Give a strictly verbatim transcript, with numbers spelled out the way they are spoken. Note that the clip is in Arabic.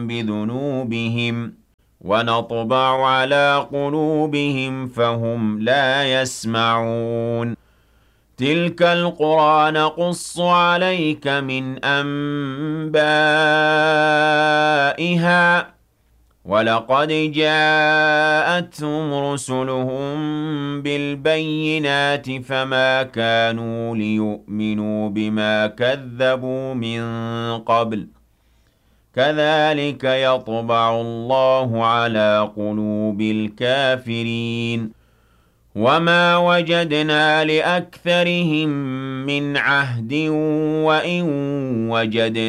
بذنوبهم ونطبع على قلوبهم فهم لا يسمعون تلك القرى نقص عليك من أنبائها ولقد جاءتهم رسلهم بالبينات فما كانوا ليؤمنوا بما كذبوا من قبل كذلك يطبع الله على قلوب الكافرين وما وجدنا لأكثرهم من عهد وإن وجدنا